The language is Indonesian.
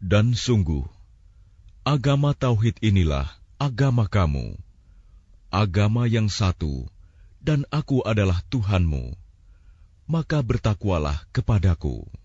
Dan sungguh, agama tauhid inilah agama kamu, agama yang satu, dan Aku adalah Tuhanmu. Maka bertakwalah kepadaku.